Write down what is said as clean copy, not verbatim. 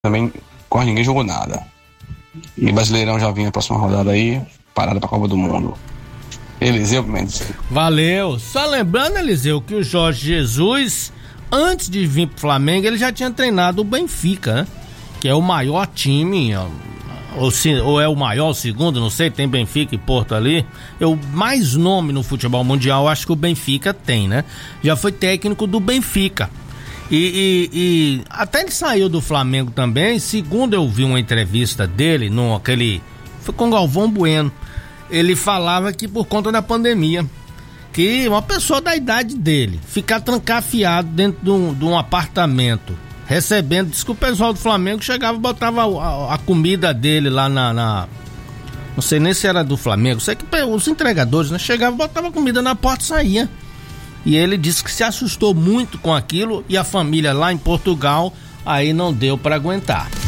também quase ninguém jogou nada. E Brasileirão já vinha a próxima rodada aí, parada pra Copa do Mundo. Eliseu Mendes. Valeu. Só lembrando, Eliseu, que o Jorge Jesus, antes de vir pro Flamengo, ele já tinha treinado o Benfica, né? Que é o maior time, ou é o maior, o segundo, não sei, tem Benfica e Porto ali. O mais nome no futebol mundial, acho que o Benfica tem, né? Já foi técnico do Benfica. E até ele saiu do Flamengo também, segundo eu vi uma entrevista dele, foi com Galvão Bueno. Ele falava que por conta da pandemia, que uma pessoa da idade dele ficar trancafiado dentro de um apartamento, recebendo, diz que o pessoal do Flamengo chegava e botava a comida dele lá não sei nem se era do Flamengo, sei que os entregadores, né, chegavam, botavam comida na porta e saía. E ele disse que se assustou muito com aquilo e a família lá em Portugal aí não deu para aguentar.